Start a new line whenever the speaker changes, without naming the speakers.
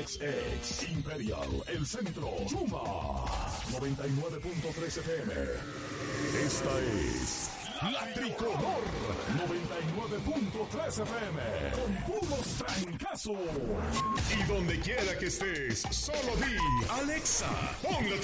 XX, Imperial, El Centro, Chuma, 99.3 FM. Esta es La Tricolor, 99.3 FM, con puros trancazos. Y donde quiera que estés, solo di, Alexa, pon la